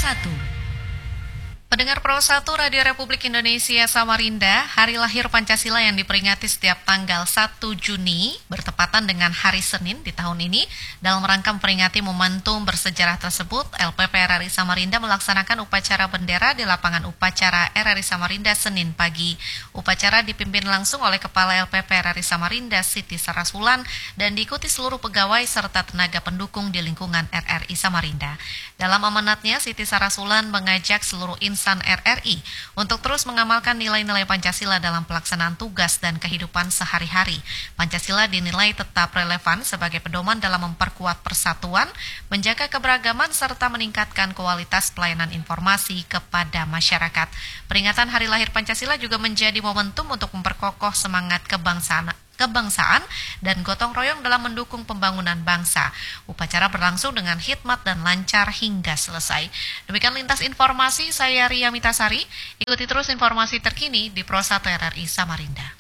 1. Pendengar Pro 1 Radio Republik Indonesia Samarinda, hari lahir Pancasila yang diperingati setiap tanggal 1 Juni bertepatan dengan hari Senin di tahun ini. Dalam rangka memperingati momentum bersejarah tersebut, LPP RRI Samarinda melaksanakan upacara bendera di lapangan upacara RRI Samarinda Senin pagi. Upacara dipimpin langsung oleh Kepala LPP RRI Samarinda Siti Sarasulan dan diikuti seluruh pegawai serta tenaga pendukung di lingkungan RRI Samarinda. Dalam amanatnya, Siti Sarasulan mengajak seluruh insan RRI untuk terus mengamalkan nilai-nilai Pancasila dalam pelaksanaan tugas dan kehidupan sehari-hari. Pancasila dinilai tetap relevan sebagai pedoman dalam memperkuat persatuan, menjaga keberagaman, serta meningkatkan kualitas pelayanan informasi kepada masyarakat. Peringatan Hari Lahir Pancasila juga menjadi momentum untuk memperkokoh semangat kebangsaan dan gotong royong dalam mendukung pembangunan bangsa. Upacara berlangsung dengan hikmat dan lancar hingga selesai. Demikian lintas informasi, saya Ria Mitasari. Ikuti terus informasi terkini di Pro 1 RRI Samarinda.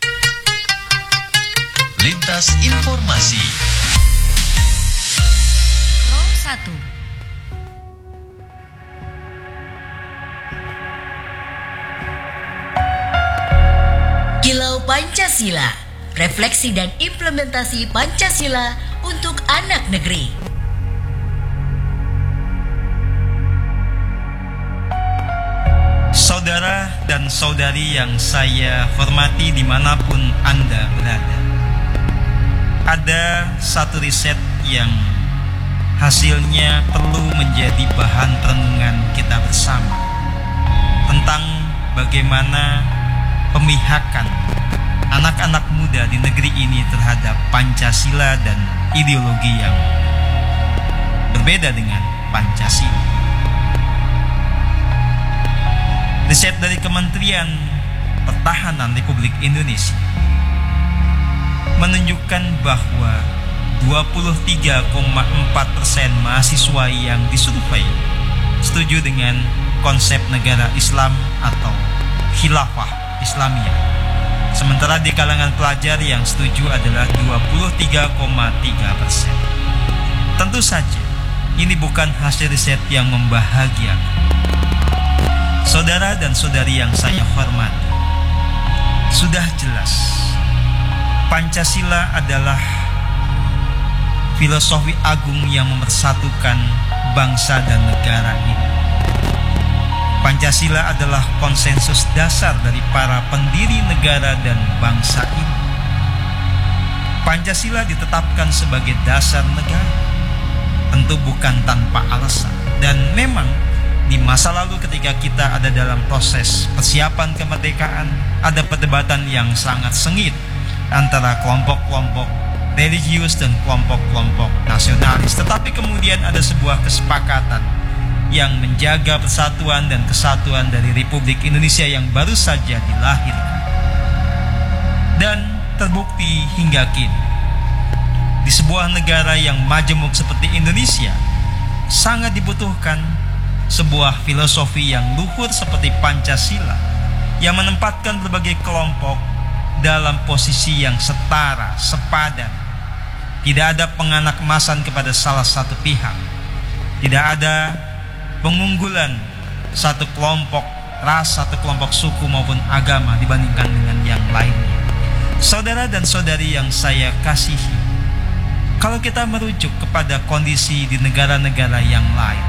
Lintas informasi Pro 1. Kilau Pancasila, refleksi dan implementasi Pancasila untuk anak negeri. Saudara dan saudari yang saya hormati dimanapun Anda berada, ada satu riset yang hasilnya perlu menjadi bahan renungan kita bersama tentang bagaimana pemihakan anak-anak muda di negeri ini terhadap Pancasila dan ideologi yang berbeda dengan Pancasila. Riset dari Kementerian Pertahanan Republik Indonesia menunjukkan bahwa 23,4% mahasiswa yang disurvei setuju dengan konsep negara Islam atau khilafah Islamiyah. Sementara di kalangan pelajar yang setuju adalah 23,3%. Tentu saja, ini bukan hasil riset yang membahagiakan. Saudara dan saudari yang saya hormati, sudah jelas Pancasila adalah filosofi agung yang memersatukan bangsa dan negara ini. Pancasila adalah konsensus dasar dari para pendiri negara dan bangsa ini. Pancasila ditetapkan sebagai dasar negara, tentu bukan tanpa alasan. Dan memang di masa lalu ketika kita ada dalam proses persiapan kemerdekaan, ada perdebatan yang sangat sengit antara kelompok-kelompok religius dan kelompok-kelompok nasionalis. Tetapi kemudian ada sebuah kesepakatan yang menjaga persatuan dan kesatuan dari Republik Indonesia yang baru saja dilahirkan. Dan terbukti hingga kini, di sebuah negara yang majemuk seperti Indonesia, sangat dibutuhkan sebuah filosofi yang luhur seperti Pancasila, yang menempatkan berbagai kelompok dalam posisi yang setara, sepadan. Tidak ada penganakmasan kepada salah satu pihak. Tidak ada pengunggulan satu kelompok ras, satu kelompok suku maupun agama dibandingkan dengan yang lainnya. Saudara dan saudari yang saya kasihi, kalau kita merujuk kepada kondisi di negara-negara yang lain,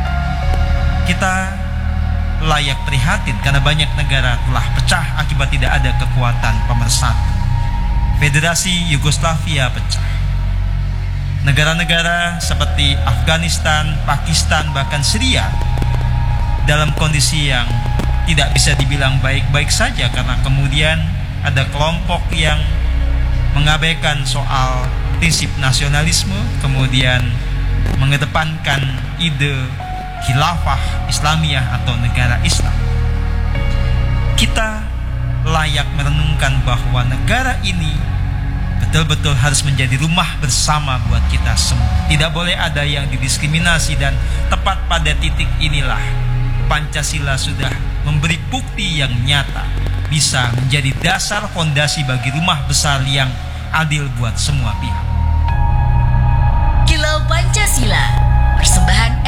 kita layak prihatin karena banyak negara telah pecah akibat tidak ada kekuatan pemersatu. Federasi Yugoslavia pecah. Negara-negara seperti Afghanistan, Pakistan, bahkan Syria dalam kondisi yang tidak bisa dibilang baik-baik saja karena kemudian ada kelompok yang mengabaikan soal prinsip nasionalisme, kemudian mengedepankan ide khilafah Islamiyah atau negara Islam. Kita layak merenungkan bahwa negara ini betul-betul harus menjadi rumah bersama buat kita semua. Tidak boleh ada yang didiskriminasi, dan tepat pada titik inilah Pancasila sudah memberi bukti yang nyata bisa menjadi dasar fondasi bagi rumah besar yang adil buat semua pihak. Kilau Pancasila, persembahan